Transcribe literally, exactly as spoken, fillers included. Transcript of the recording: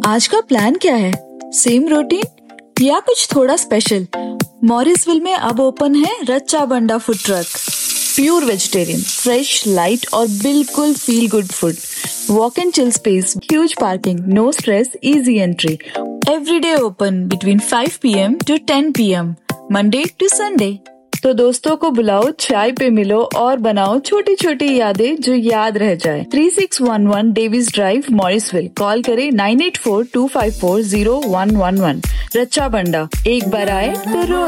आज का प्लान क्या है? सेम रूटीन या कुछ थोड़ा स्पेशल? मॉरिसविल में अब ओपन है रच्चा बंडा food truck. Pure vegetarian, fresh, light और बिल्कुल feel good food. Walk and chill space, huge parking, no stress, easy entry. Every day open between five P M to ten P M, Monday to Sunday. तो दोस्तों को बुलाओ, चाय पे मिलो और बनाओ छोटी छोटी यादें जो याद रह जाए। Three six one one Davis drive, Morrisville. Call करें nine eight four to five four zero one one one. रच्चा बंडा, एक बार आए तो रोज